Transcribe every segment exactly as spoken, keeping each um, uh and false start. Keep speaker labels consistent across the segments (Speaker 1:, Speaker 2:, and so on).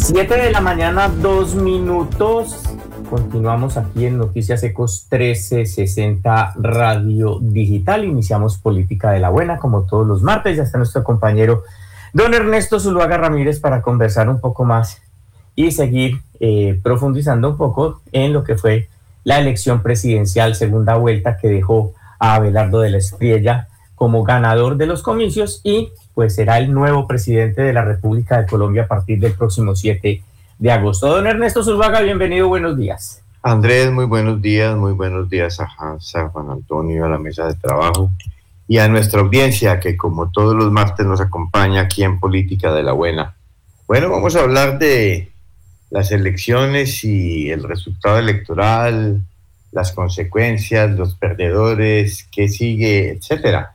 Speaker 1: Siete de la mañana, dos minutos. Continuamos aquí en Noticias Ecos trece sesenta Radio Digital. Iniciamos Política de la Buena, como todos los martes. Ya está nuestro compañero don Ernesto Zuluaga Ramírez para conversar un poco más y seguir eh, profundizando un poco en lo que fue la elección presidencial segunda vuelta, que dejó a Abelardo de la Espriella como ganador de los comicios y pues será el nuevo presidente de la República de Colombia a partir del próximo siete de agosto. Don Ernesto Zuluaga, bienvenido, buenos días.
Speaker 2: Andrés, muy buenos días, muy buenos días a Hans, a Juan Antonio, a la mesa de trabajo y a nuestra audiencia que como todos los martes nos acompaña aquí en Política de la Buena. Bueno, vamos a hablar de las elecciones y el resultado electoral, las consecuencias, los perdedores, qué sigue, etcétera.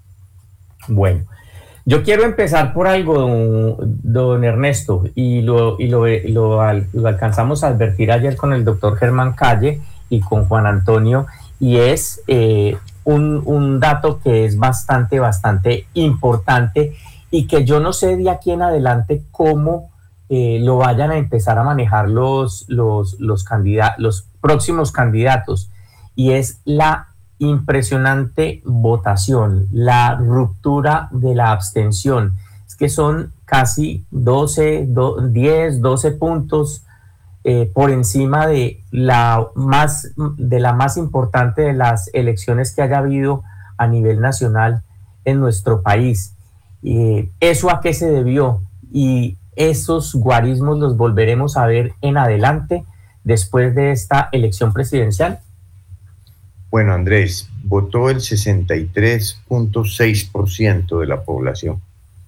Speaker 1: Bueno, yo quiero empezar por algo, don, don Ernesto, y, lo, y lo, lo, lo alcanzamos a advertir ayer con el doctor Germán Calle y con Juan Antonio, y es eh, un, un dato que es bastante, bastante importante y que yo no sé de aquí en adelante cómo eh, lo vayan a empezar a manejar los, los, los, candidatos, los próximos candidatos, y es la impresionante votación, la ruptura de la abstención. Es que son casi doce, diez, doce puntos eh, por encima de la, más, de la más importante de las elecciones que haya habido a nivel nacional en nuestro país. Eh, ¿Eso a qué se debió? Y esos guarismos los volveremos a ver en adelante después de esta elección presidencial.
Speaker 2: Bueno, Andrés, votó el sesenta y tres punto seis por ciento de la población.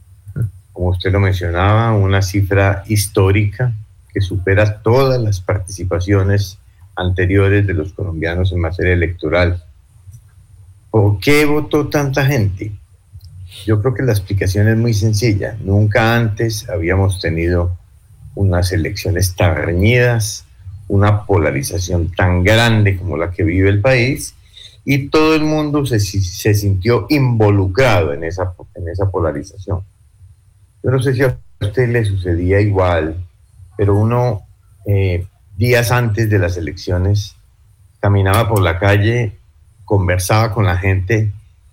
Speaker 2: Como usted lo mencionaba, una cifra histórica que supera todas las participaciones anteriores de los colombianos en materia electoral. ¿Por qué votó tanta gente? Yo creo que la explicación es muy sencilla. Nunca antes habíamos tenido unas elecciones tan reñidas, una polarización tan grande como la que vive el país, y todo el mundo se, se sintió involucrado en esa, en esa polarización. Yo no sé si a usted le sucedía igual, pero uno eh, días antes de las elecciones caminaba por la calle, conversaba con la gente,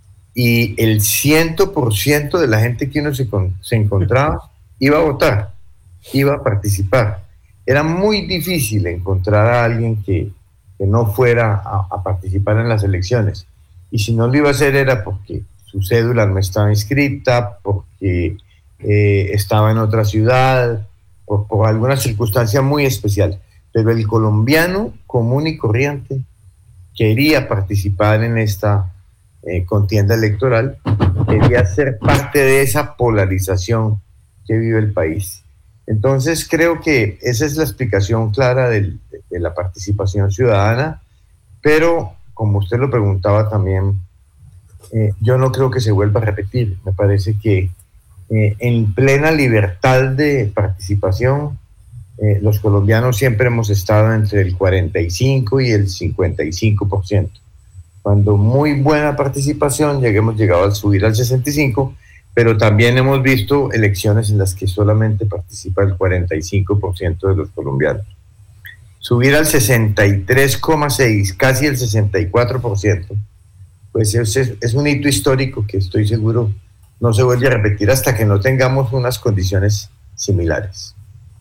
Speaker 2: y el cien por ciento de la gente que uno se, se encontraba iba a votar, iba a participar. Era muy difícil encontrar a alguien que, que no fuera a, a participar en las elecciones. Y si no lo iba a hacer era porque su cédula no estaba inscrita, porque eh, estaba en otra ciudad, o por alguna circunstancia muy especial. Pero el colombiano común y corriente quería participar en esta eh, contienda electoral, quería ser parte de esa polarización que vive el país. Entonces creo que esa es la explicación clara de, de la participación ciudadana, pero como usted lo preguntaba también, eh, yo no creo que se vuelva a repetir. Me parece que eh, en plena libertad de participación, eh, los colombianos siempre hemos estado entre el cuarenta y cinco y el cincuenta y cinco por ciento. Cuando muy buena participación, lleguemos llegado a subir al sesenta y cinco por ciento, pero también hemos visto elecciones en las que solamente participa el cuarenta y cinco por ciento de los colombianos. Subir al sesenta y tres coma seis por ciento, casi el sesenta y cuatro por ciento, pues es, es un hito histórico que estoy seguro no se vuelve a repetir hasta que no tengamos unas condiciones similares.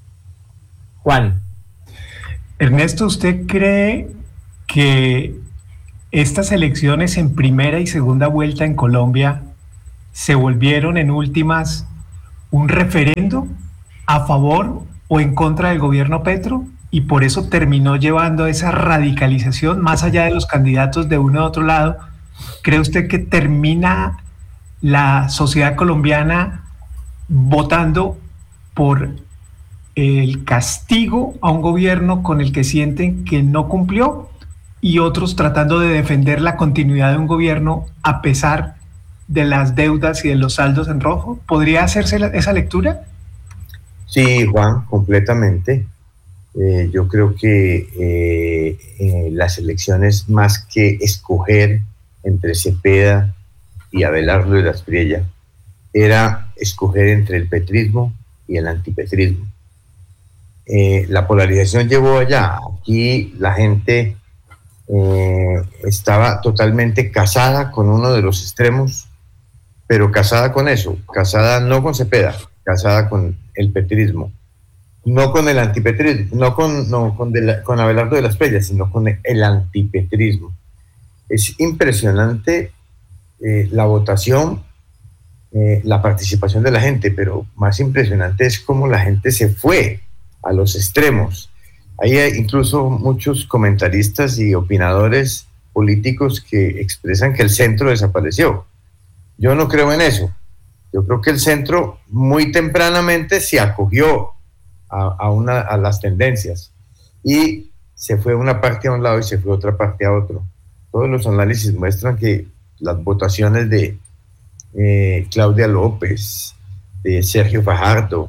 Speaker 1: Juan.
Speaker 3: Ernesto, ¿usted cree que estas elecciones en primera y segunda vuelta en Colombia se volvieron en últimas un referendo a favor o en contra del gobierno Petro, y por eso terminó llevando a esa radicalización más allá de los candidatos de uno u otro lado? ¿Cree usted que termina la sociedad colombiana votando por el castigo a un gobierno con el que sienten que no cumplió, y otros tratando de defender la continuidad de un gobierno a pesar de las deudas y de los saldos en rojo? ¿Podría hacerse la, esa lectura?
Speaker 2: Sí, Juan, completamente. Eh, yo creo que eh, eh, las elecciones, más que escoger entre Cepeda y Abelardo de la Espriella, era escoger entre el petrismo y el antipetrismo. eh, la polarización llevó allá. Aquí la gente eh, estaba totalmente casada con uno de los extremos, pero casada con eso, casada no con Cepeda, casada con el petrismo, no con el antipetrismo, no con, no, con, de la, con Abelardo de las Pellas, sino con el antipetrismo. Es impresionante eh, la votación, eh, la participación de la gente, pero más impresionante es cómo la gente se fue a los extremos. Hay incluso muchos comentaristas y opinadores políticos que expresan que el centro desapareció. Yo no creo en eso. Yo creo que el centro muy tempranamente se acogió a, a, una, a las tendencias y se fue una parte a un lado y se fue otra parte a otro. Todos los análisis muestran que las votaciones de eh, Claudia López, de Sergio Fajardo,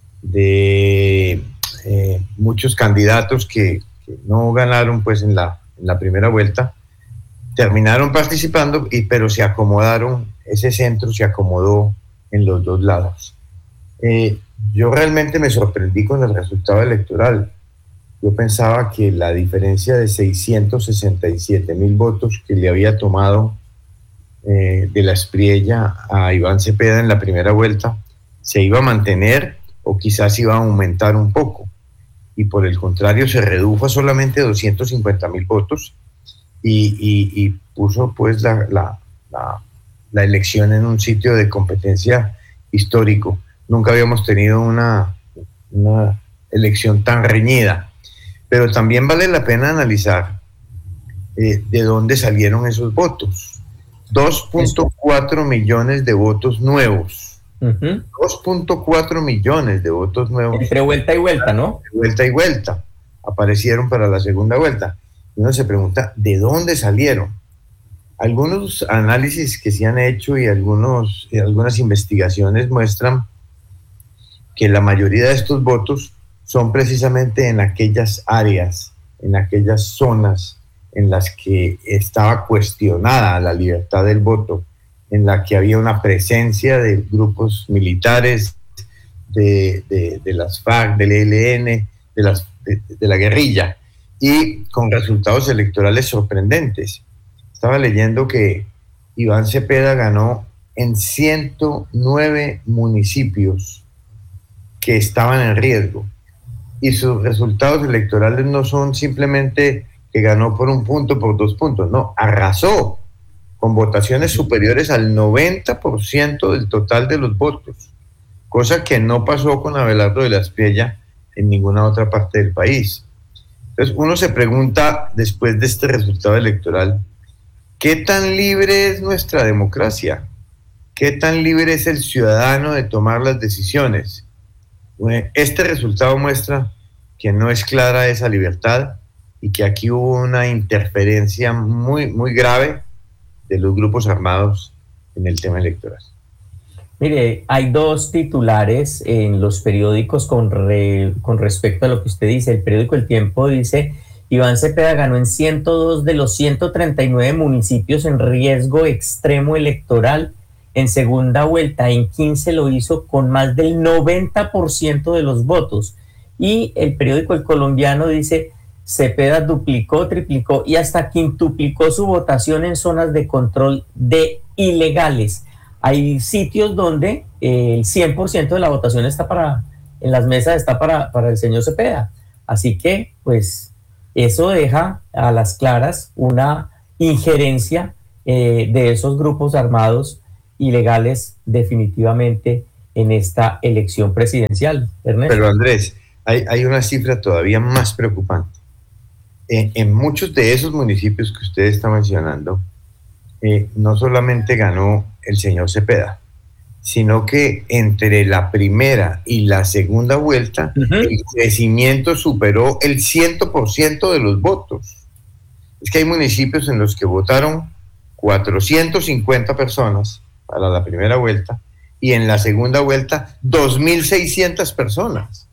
Speaker 2: de eh, muchos candidatos que, que no ganaron pues en la, en la primera vuelta, terminaron participando, y, pero se acomodaron, ese centro se acomodó en los dos lados. Eh, yo realmente me sorprendí con el resultado electoral. Yo pensaba que la diferencia de seiscientos sesenta y siete mil votos que le había tomado eh, de la Espriella a Iván Cepeda en la primera vuelta se iba a mantener o quizás iba a aumentar un poco. Y por el contrario se redujo a solamente doscientos cincuenta mil votos y, y, y puso pues la, la, la, la elección en un sitio de competencia histórico. Nunca habíamos tenido una, una elección tan reñida. Pero también vale la pena analizar eh, de dónde salieron esos votos. dos punto cuatro millones de votos nuevos. Uh-huh. dos punto cuatro millones de votos nuevos.
Speaker 1: Entre vuelta y vuelta, ¿no?
Speaker 2: Entre vuelta y vuelta. Aparecieron para la segunda vuelta. Y uno se pregunta, ¿de dónde salieron? Algunos análisis que se han hecho y algunos, y algunas investigaciones muestran que la mayoría de estos votos son precisamente en aquellas áreas, en aquellas zonas en las que estaba cuestionada la libertad del voto, en la que había una presencia de grupos militares, de, de, de las FARC, del E L N, de, las, de, de la guerrilla, y con resultados electorales sorprendentes. Estaba leyendo que Iván Cepeda ganó en ciento nueve municipios que estaban en riesgo. Y sus resultados electorales no son simplemente que ganó por un punto, por dos puntos, no, arrasó con votaciones superiores al noventa por ciento del total de los votos, cosa que no pasó con Abelardo de la Espriella en ninguna otra parte del país. Entonces uno se pregunta, después de este resultado electoral, ¿qué tan libre es nuestra democracia? ¿Qué tan libre es el ciudadano de tomar las decisiones? Este resultado muestra que no es clara esa libertad y que aquí hubo una interferencia muy, muy grave de los grupos armados en el tema electoral.
Speaker 1: Mire, hay dos titulares en los periódicos con, re, con respecto a lo que usted dice. El periódico El Tiempo dice: Iván Cepeda ganó en ciento dos de los ciento treinta y nueve municipios en riesgo extremo electoral. En segunda vuelta, en quince lo hizo con más del noventa por ciento de los votos. Y el periódico El Colombiano dice: Cepeda duplicó, triplicó y hasta quintuplicó su votación en zonas de control de ilegales. Hay sitios donde eh, el cien por ciento de la votación está para, en las mesas está para, para el señor Cepeda. Así que, pues, eso deja a las claras una injerencia eh, de esos grupos armados ilegales definitivamente en esta elección presidencial. Ernesto.
Speaker 2: Pero Andrés, hay, hay una cifra todavía más preocupante. En, en muchos de esos municipios que usted está mencionando, eh, no solamente ganó el señor Cepeda, sino que entre la primera y la segunda vuelta, uh-huh, el crecimiento superó el cien por ciento de los votos. Es que hay municipios en los que votaron cuatrocientas cincuenta personas para la primera vuelta y en la segunda vuelta dos mil seiscientas personas.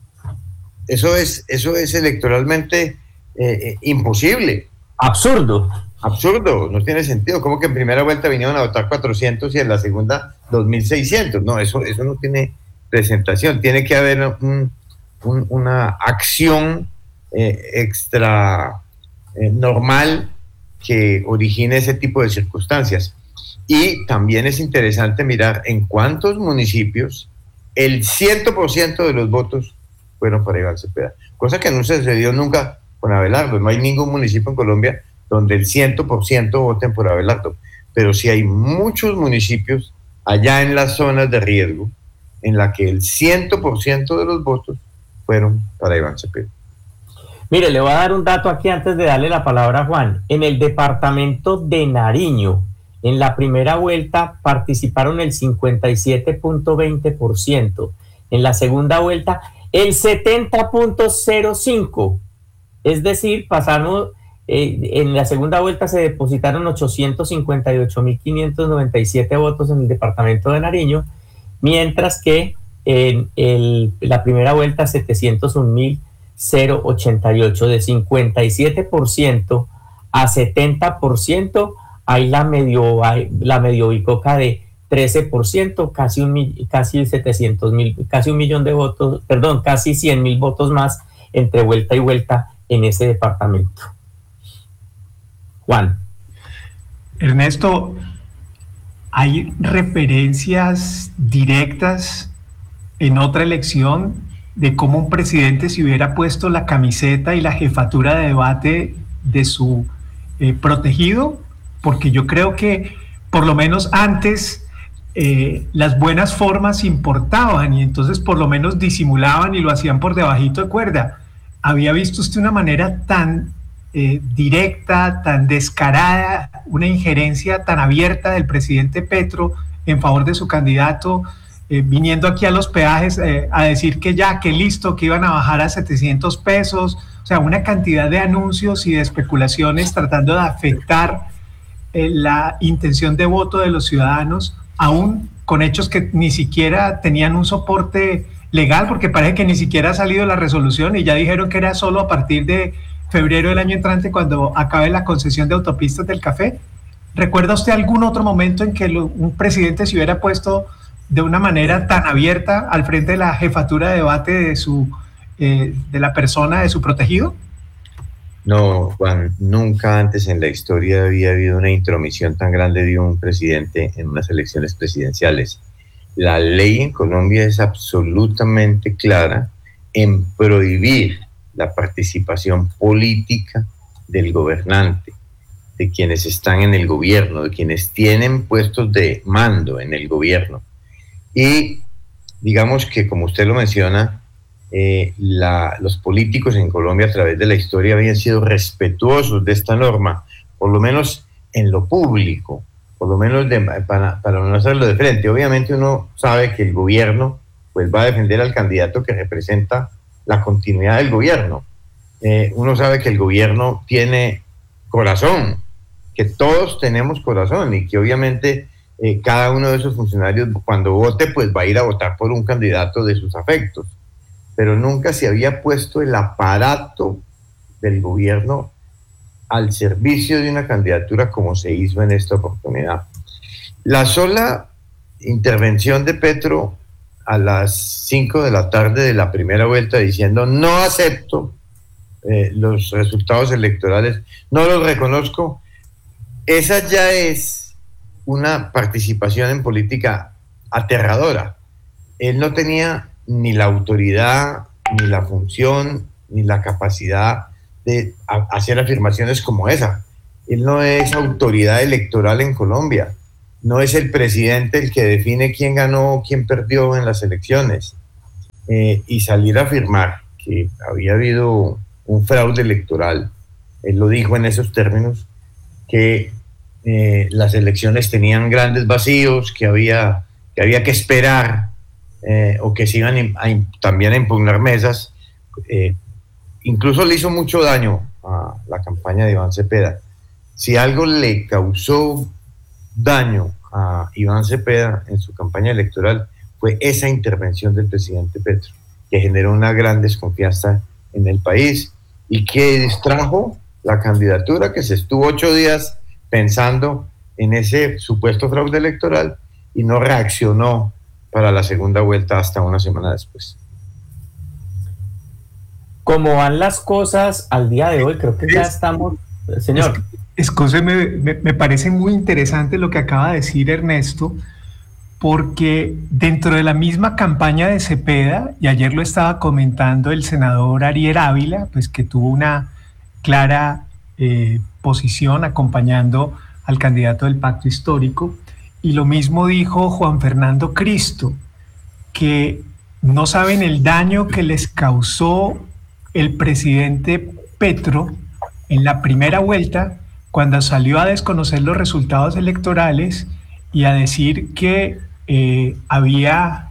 Speaker 2: Eso es, eso es electoralmente eh, eh, imposible.
Speaker 1: Absurdo.
Speaker 2: Absurdo, no tiene sentido. ¿Cómo que en primera vuelta vinieron a votar cuatrocientos y en la segunda dos mil seiscientos? No, eso, eso no tiene presentación. Tiene que haber un, un, una acción eh, extra eh, normal que origine ese tipo de circunstancias. Y también es interesante mirar en cuántos municipios el cien por ciento de los votos fueron para Iván Cepeda, cosa que no sucedió nunca con Abelardo. No hay ningún municipio en Colombia donde el cien por ciento voten por Abelardo, pero sí hay muchos municipios allá en las zonas de riesgo en la que el cien por ciento de los votos fueron para Iván Cepeda.
Speaker 1: Mire, le voy a dar un dato aquí antes de darle la palabra a Juan. En el departamento de Nariño, en la primera vuelta participaron el cincuenta y siete punto veinte por ciento, en la segunda vuelta el setenta punto cero cinco por ciento, es decir, pasaron, eh, en la segunda vuelta se depositaron ochocientos cincuenta y ocho mil quinientos noventa y siete votos en el departamento de Nariño, mientras que en el, la primera vuelta setecientos un mil ochenta y ocho, de cincuenta y siete por ciento a setenta por ciento, hay la medio, hay la medio bicoca de trece por ciento, casi un casi setecientos mil, casi un millón de votos, perdón, casi cien mil votos más entre vuelta y vuelta en ese departamento. Juan.
Speaker 3: Ernesto, ¿hay referencias directas en otra elección de cómo un presidente se hubiera puesto la camiseta y la jefatura de debate de su eh, protegido? Porque yo creo que por lo menos antes eh, las buenas formas importaban y entonces por lo menos disimulaban y lo hacían por debajito de cuerda. ¿Había visto usted una manera tan eh, directa, tan descarada, una injerencia tan abierta del presidente Petro en favor de su candidato, eh, viniendo aquí a los peajes eh, a decir que ya, que listo, que iban a bajar a setecientos pesos? O sea, una cantidad de anuncios y de especulaciones tratando de afectar eh, la intención de voto de los ciudadanos, aún con hechos que ni siquiera tenían un soporte legal, porque parece que ni siquiera ha salido la resolución y ya dijeron que era solo a partir de febrero del año entrante cuando acabe la concesión de autopistas del café. ¿Recuerda usted algún otro momento en que lo, un presidente se hubiera puesto de una manera tan abierta al frente de la jefatura de debate de, su, eh, de la persona de su protegido?
Speaker 2: No, Juan, nunca antes en la historia había habido una intromisión tan grande de un presidente en unas elecciones presidenciales. La ley en Colombia es absolutamente clara en prohibir la participación política del gobernante, de quienes están en el gobierno, de quienes tienen puestos de mando en el gobierno. Y digamos que, como usted lo menciona, eh, la, los políticos en Colombia a través de la historia habían sido respetuosos de esta norma, por lo menos en lo público, por lo menos de, para, para no hacerlo de frente. Obviamente uno sabe que el gobierno pues, va a defender al candidato que representa la continuidad del gobierno. Eh, uno sabe que el gobierno tiene corazón, que todos tenemos corazón y que obviamente eh, cada uno de esos funcionarios cuando vote pues va a ir a votar por un candidato de sus afectos, pero nunca se había puesto el aparato del gobierno al servicio de una candidatura como se hizo en esta oportunidad. La sola intervención de Petro a las cinco de la tarde de la primera vuelta diciendo no acepto eh, los resultados electorales, no los reconozco, esa ya es una participación en política aterradora. Él no tenía ni la autoridad, ni la función, ni la capacidad de hacer afirmaciones como esa. Él no es autoridad electoral en Colombia, no es el presidente el que define quién ganó o quién perdió en las elecciones. Eh, y salir a afirmar que había habido un fraude electoral, él lo dijo en esos términos, que eh, las elecciones tenían grandes vacíos, que había que, había que esperar eh, o que se iban a, a, también a impugnar mesas. Eh, incluso le hizo mucho daño a la campaña de Iván Cepeda. Si algo le causó daño a Iván Cepeda en su campaña electoral fue esa intervención del presidente Petro, que generó una gran desconfianza en el país y que distrajo la candidatura, que se estuvo ocho días pensando en ese supuesto fraude electoral y no reaccionó para la segunda vuelta hasta una semana después.
Speaker 1: como van las cosas al día de hoy, creo que ya estamos, señor.
Speaker 3: Escúcheme, me, me parece muy interesante lo que acaba de decir Ernesto, porque dentro de la misma campaña de Cepeda, y ayer lo estaba comentando el senador Ariel Ávila, pues que tuvo una clara eh, posición acompañando al candidato del Pacto Histórico, y lo mismo dijo Juan Fernando Cristo, que no saben el daño que les causó el presidente Petro en la primera vuelta, cuando salió a desconocer los resultados electorales y a decir que eh, había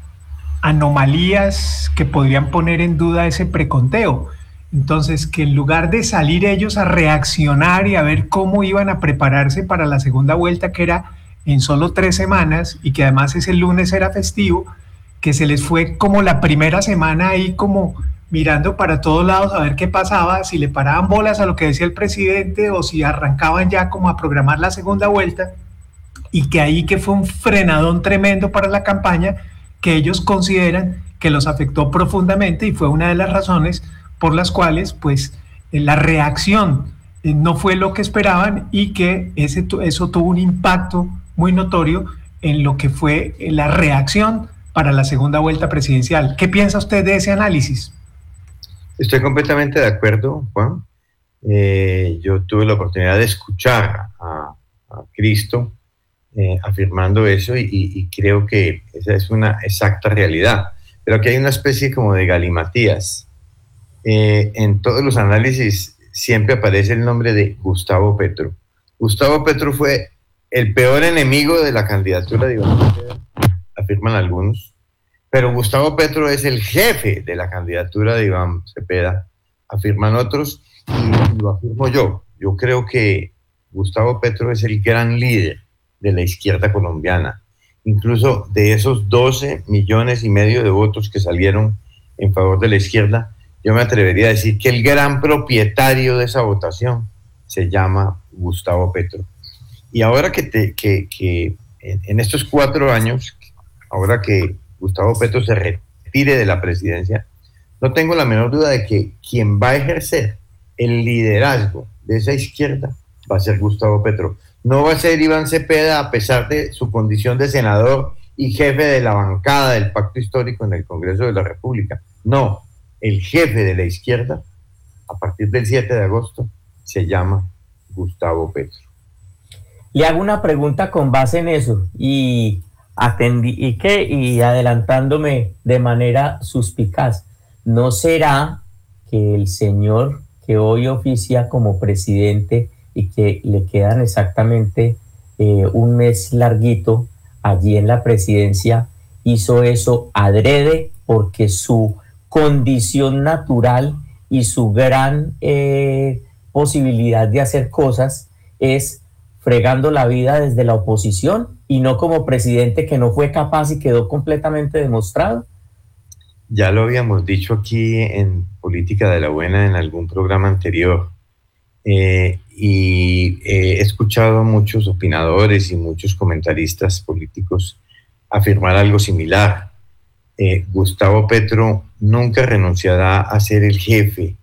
Speaker 3: anomalías que podrían poner en duda ese preconteo. Entonces, que en lugar de salir ellos a reaccionar y a ver cómo iban a prepararse para la segunda vuelta, que era en solo tres semanas y que además ese lunes era festivo, que se les fue como la primera semana ahí como mirando para todos lados a ver qué pasaba, si le paraban bolas a lo que decía el presidente o si arrancaban ya como a programar la segunda vuelta, y que ahí que fue un frenadón tremendo para la campaña que ellos consideran que los afectó profundamente y fue una de las razones por las cuales pues la reacción no fue lo que esperaban y que ese, eso tuvo un impacto muy notorio en lo que fue la reacción para la segunda vuelta presidencial. ¿Qué piensa usted de ese análisis?
Speaker 2: Estoy completamente de acuerdo, Juan. Eh, yo tuve la oportunidad de escuchar a, a Cristo eh, afirmando eso y, y creo que esa es una exacta realidad. Pero aquí hay una especie como de galimatías. Eh, en todos los análisis siempre aparece el nombre de Gustavo Petro. Gustavo Petro fue el peor enemigo de la candidatura de Iván Cepeda, afirman algunos. Pero Gustavo Petro es el jefe de la candidatura de Iván Cepeda, afirman otros, y lo afirmo yo. Yo creo que Gustavo Petro es el gran líder de la izquierda colombiana. Incluso de esos doce millones y medio de votos que salieron en favor de la izquierda, yo me atrevería a decir que el gran propietario de esa votación se llama Gustavo Petro. Y ahora que, te, que, que en, en estos cuatro años, ahora que Gustavo Petro se retire de la presidencia, no tengo la menor duda de que quien va a ejercer el liderazgo de esa izquierda va a ser Gustavo Petro. No va a ser Iván Cepeda, a pesar de su condición de senador y jefe de la bancada del Pacto Histórico en el Congreso de la República. No, el jefe de la izquierda, a partir del siete de agosto, se llama Gustavo Petro.
Speaker 1: Le hago una pregunta con base en eso y... Atendí, ¿y qué? Y adelantándome de manera suspicaz, ¿no será que el señor que hoy oficia como presidente y que le quedan exactamente eh, un mes larguito allí en la presidencia, hizo eso adrede porque su condición natural y su gran eh, posibilidad de hacer cosas es fregando la vida desde la oposición y no como presidente que no fue capaz y quedó completamente demostrado?
Speaker 2: Ya lo habíamos dicho aquí en Política de la Buena en algún programa anterior, eh, y he escuchado a muchos opinadores y muchos comentaristas políticos afirmar algo similar. Eh, Gustavo Petro nunca renunciará a ser el jefe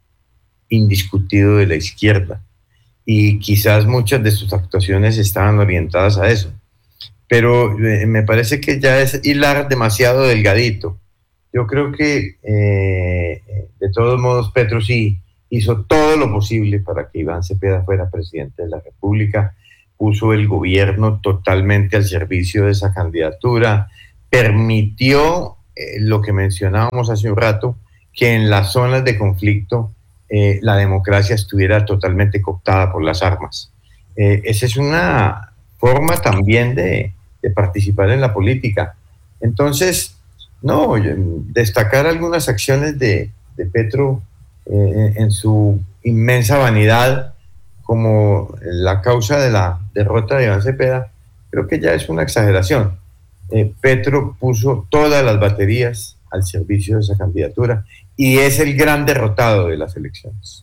Speaker 2: indiscutido de la izquierda, y quizás muchas de sus actuaciones estaban orientadas a eso. Pero eh, me parece que ya es hilar demasiado delgadito. Yo creo que eh, de todos modos Petro sí hizo todo lo posible para que Iván Cepeda fuera presidente de la República, puso el gobierno totalmente al servicio de esa candidatura, permitió eh, lo que mencionábamos hace un rato, que en las zonas de conflicto eh, la democracia estuviera totalmente cooptada por las armas. Eh, esa es una forma también de de participar en la política. Entonces, no, destacar algunas acciones de, de Petro eh, en su inmensa vanidad, como la causa de la derrota de Iván Cepeda, creo que ya es una exageración. Eh, Petro puso todas las baterías al servicio de esa candidatura y es el gran derrotado de las elecciones.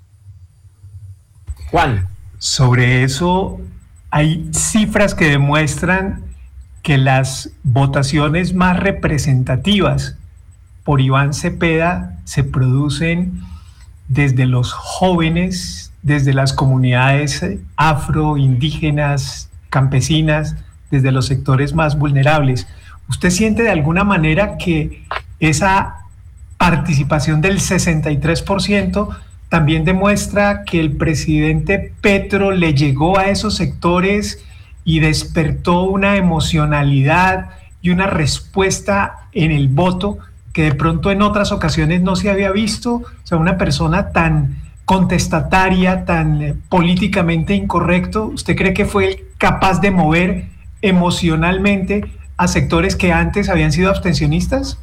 Speaker 3: Juan, sobre eso hay cifras que demuestran que las votaciones más representativas por Iván Cepeda se producen desde los jóvenes, desde las comunidades afro, indígenas, campesinas, desde los sectores más vulnerables. ¿Usted siente de alguna manera que esa participación del sesenta y tres por ciento también demuestra que el presidente Petro le llegó a esos sectores y despertó una emocionalidad y una respuesta en el voto que de pronto en otras ocasiones no se había visto? O sea, una persona tan contestataria, tan eh, políticamente incorrecto, ¿usted cree que fue capaz de mover emocionalmente a sectores que antes habían sido abstencionistas?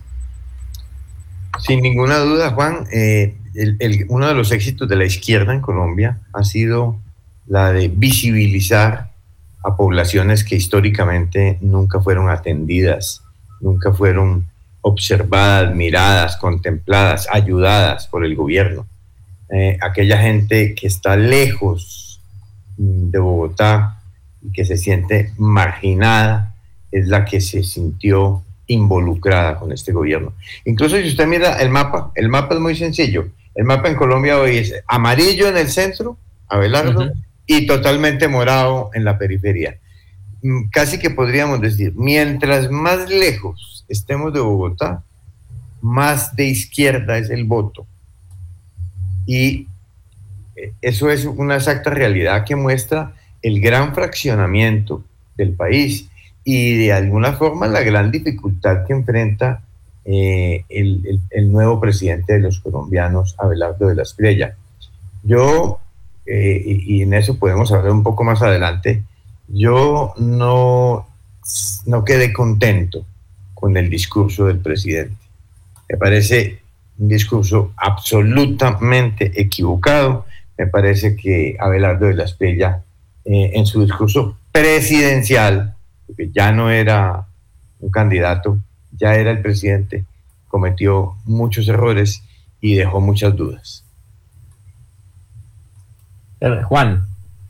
Speaker 2: Sin ninguna duda, Juan, eh, el, el, uno de los éxitos de la izquierda en Colombia ha sido la de visibilizar a poblaciones que históricamente nunca fueron atendidas, nunca fueron observadas, miradas, contempladas, ayudadas por el gobierno. Eh, aquella gente que está lejos de Bogotá y que se siente marginada es la que se sintió involucrada con este gobierno. Incluso si usted mira el mapa, el mapa es muy sencillo. El mapa en Colombia hoy es amarillo en el centro, Abelardo, uh-huh. y totalmente morado en la periferia. Casi que podríamos decir, mientras más lejos estemos de Bogotá, más de izquierda es el voto. Y eso es una exacta realidad que muestra el gran fraccionamiento del país y de alguna forma la gran dificultad que enfrenta eh, el, el, el nuevo presidente de los colombianos, Abelardo de la Espriella. Yo, eh, y, y en eso podemos hablar un poco más adelante, yo no, no quedé contento con el discurso del presidente. Me parece un discurso absolutamente equivocado. Me parece que Abelardo de la Espriella, eh, en su discurso presidencial, porque ya no era un candidato, ya era el presidente, cometió muchos errores y dejó muchas dudas.
Speaker 1: Juan.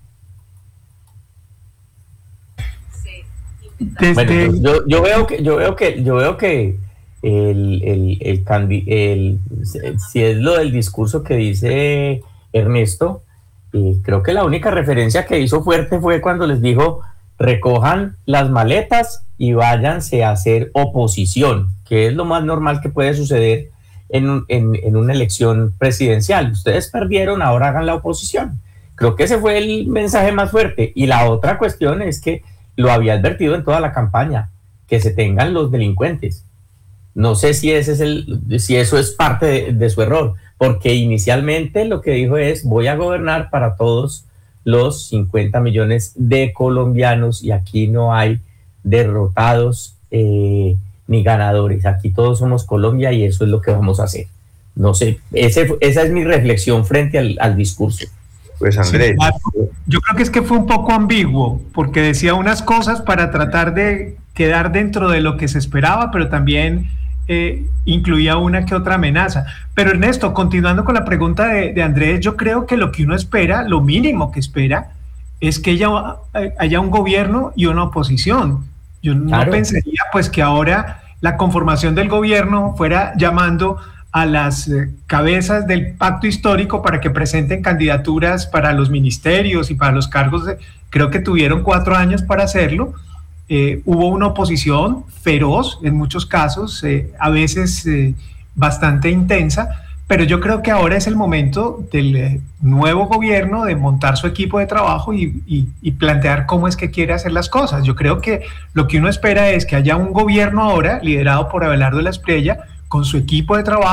Speaker 3: Desde...
Speaker 1: Bueno, pues yo, yo veo que yo veo que yo veo que el, el, el, candi, el si es lo del discurso que dice Ernesto, eh, creo que la única referencia que hizo fuerte fue cuando les dijo: recojan las maletas y váyanse a hacer oposición, que es lo más normal que puede suceder en, en, en una elección presidencial. Ustedes perdieron, ahora hagan la oposición. Creo que ese fue el mensaje más fuerte. Y la otra cuestión es que lo había advertido en toda la campaña, que se tengan los delincuentes. No sé si ese es el, si eso es parte de, de su error, porque inicialmente lo que dijo es: voy a gobernar para todos los cincuenta millones de colombianos y aquí no hay derrotados eh, ni ganadores, aquí todos somos Colombia y eso es lo que vamos a hacer. No sé, ese, esa es mi reflexión frente al, al discurso.
Speaker 2: Pues Andrés,
Speaker 3: sí, yo creo que es que fue un poco ambiguo, porque decía unas cosas para tratar de quedar dentro de lo que se esperaba, pero también eh, incluía una que otra amenaza. Pero Ernesto, continuando con la pregunta de, de Andrés, yo creo que lo que uno espera, lo mínimo que espera, es que haya, haya un gobierno y una oposición. Yo no claro. pensaría pues que ahora la conformación del gobierno fuera llamando a las eh, cabezas del pacto histórico para que presenten candidaturas para los ministerios y para los cargos. De, creo que tuvieron cuatro años para hacerlo. Eh, hubo una oposición feroz en muchos casos, eh, a veces eh, bastante intensa, pero yo creo que ahora es el momento del eh, nuevo gobierno de montar su equipo de trabajo y, y, y plantear cómo es que quiere hacer las cosas. Yo creo que lo que uno espera es que haya un gobierno ahora liderado por Abelardo de la Espriella con su equipo de trabajo